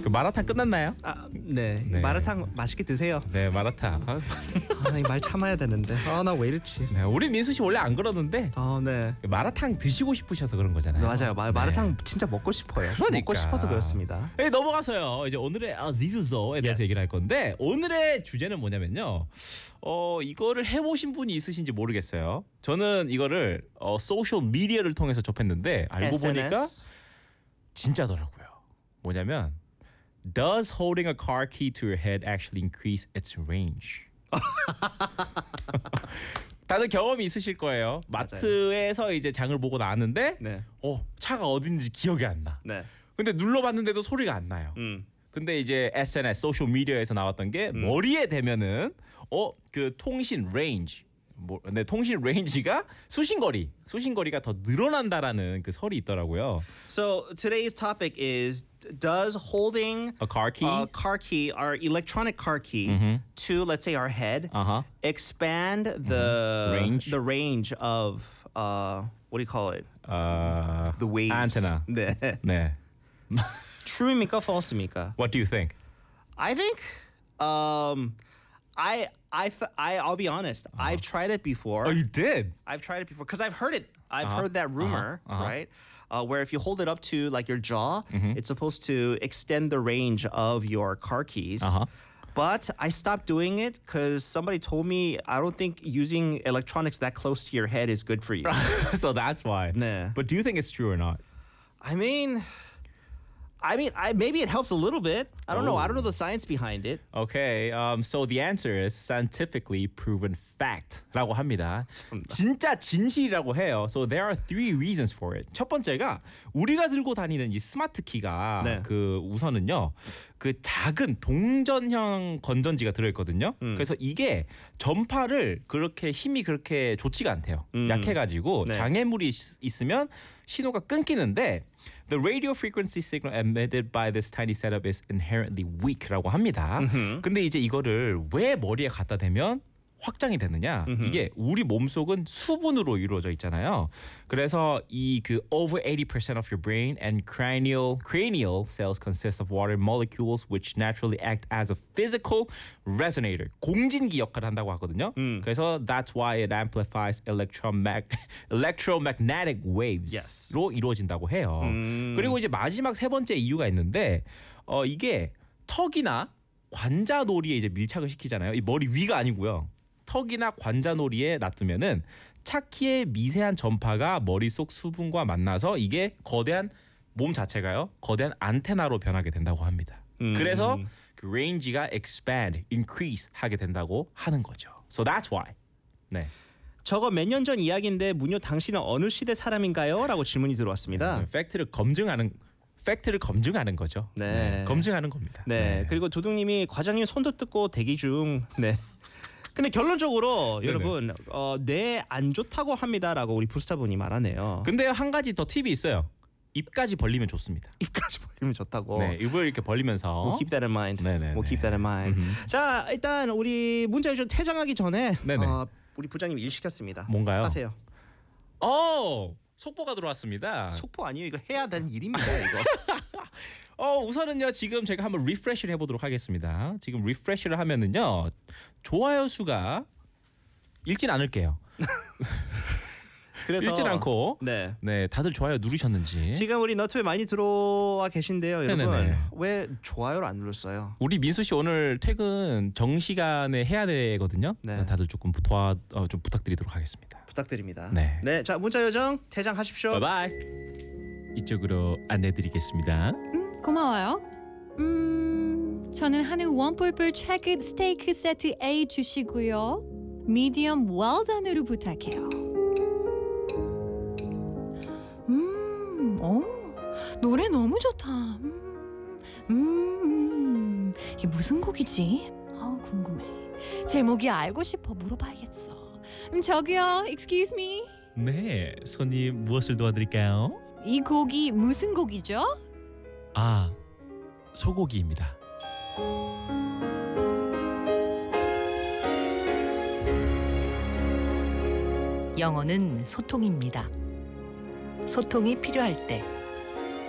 마라탕 끝났나요? 네. 네. 마라탕 맛있게 드세요. 네, 마라탕. 이 말 참아야 되는데. 나 왜 이렇지? 네, 우리 민수 씨 원래 안 그러는데 네. 마라탕 드시고 싶으셔서 그런 거잖아요. 맞아요. 마라탕 진짜 먹고 싶어요. 그러니까. 먹고 싶어서 그렇습니다. 네, 넘어가서요. 이제 오늘의 지수소에 대해서 Yes. 얘기를 할 건데 오늘의 주제는 뭐냐면요. 이거를 해보신 분이 있으신지 모르겠어요. 저는 이거를 소셜 미디어를 통해서 접했는데 알고 보니까 진짜더라고요. 뭐냐면 Does holding a car key to your head actually increase its range? 다들 경험이 있으실 거예요. 마트에서 이제 장을 보고 나왔는데 네. 차가 어딘지 기억이 안 나. 네. 근데 눌러봤는데도 소리가 안 나요. 근데 이제 SNS 소셜 미디어에서 나왔던 게 머리에 대면은 그 통신 레인지 통신 레인지가 수신거리가 더 늘어난다라는 그 설이 있더라고요. So today's topic is does holding A car key? car key, our electronic car key to let's say our head expand the range of what do you call it? The waves. Antenna. 네. 네. True입니까? False입니까? What do you think? I think I'll be honest. I've tried it before. Oh, you did? I've tried it before because I've heard it. I've heard that rumor, right? Where if you hold it up to like your jaw, it's supposed to extend the range of your car keys. But I stopped doing it because somebody told me I don't think using electronics that close to your head is good for you. So that's why. 네. But do you think it's true or not? I mean, maybe it helps a little bit. I don't know. I don't know the science behind it. Okay, so the answer is scientifically proven fact라고 합니다. 진짜 진실이라고 해요. So there are three reasons for it. 첫 번째가 우리가 들고 다니는 이 스마트 키가 네. 그 우선은요. 그 작은 동전형 건전지가 들어있거든요. 그래서 이게 전파를 그렇게 힘이 그렇게 좋지가 않대요. 약해가지고 네. 장애물이 있으면 신호가 끊기는데 The radio frequency signal emitted by this tiny setup is inherently weak라고 합니다. 근데 이제 이거를 왜 머리에 갖다 대면 확장이 되느냐? 이게 우리 몸속은 수분으로 이루어져 있잖아요. 그래서 이 그 over 80% of your brain and cranial cells consist of water molecules which naturally act as a physical resonator. 공진기 역할을 한다고 하거든요. 그래서 that's why it amplifies electromagnetic waves로 이루어진다고 해요. 그리고 이제 마지막 세 번째 이유가 있는데 이게 턱이나 관자놀이에 이제 밀착을 시키잖아요. 이 머리 위가 아니고요. 턱이나 관자놀이에 놔두면은 차키의 미세한 전파가 머릿속 수분과 만나서 이게 몸 자체가요. 거대한 안테나로 변하게 된다고 합니다. 그래서 그 레인지가 expand, increase 하게 된다고 하는 거죠. So that's why. 네. 저거 몇 년 전 이야기인데 문요 당신은 어느 시대 사람인가요? 라고 질문이 들어왔습니다. 팩트를 검증하는 거죠. 네. 검증하는 겁니다. 네. 그리고 도둑님이 과장님 손도 뜯고 대기 중. 네. 근데 결론적으로 여러분 뇌 안 좋다고 합니다라고 우리 부스타분이 말하네요. 근데 한 가지 더 팁이 있어요. 입까지 벌리면 좋습니다. 입까지 벌리면 좋다고. 네, 입을 이렇게 벌리면서. We'll keep that in mind. 네네네. We'll keep that in mind. 자, 일단 우리 문자 유저 퇴장하기 전에 우리 부장님 일 시켰습니다. 뭔가요? 하세요. 속보가 들어왔습니다. 속보 아니에요. 이거 해야 되는 일입니다. 이거. 우선은요. 지금 제가 한번 리프레시를 해보도록 하겠습니다. 지금 리프레시를 하면은요. 좋아요 수가 읽진 않을게요. 그래서 읽진 않고 네, 다들 좋아요 누르셨는지. 지금 우리 너튜브에 많이 들어와 계신데요. 여러분 네네네. 왜 좋아요를 안 눌렀어요? 우리 민수 씨 오늘 퇴근 정시간에 해야 되거든요. 네. 다들 조금 좀 부탁드리도록 하겠습니다. 부탁드립니다. 네. 네, 자 문자 요정 퇴장하십시오. 바이바이. 이쪽으로 안내드리겠습니다. 고마워요. 저는 한우 원뿔뿔 트래크 스테이크 세트 A 주시고요. 미디엄 웰던으로 부탁해요. 노래 너무 좋다. 이게 무슨 곡이지? 궁금해. 제목이 알고 싶어 물어봐야겠어. 저기요, excuse me. 네, 손님 무엇을 도와드릴까요? 이 곡이 무슨 곡이죠? 소고기입니다. 영어는 소통입니다. 소통이 필요할 때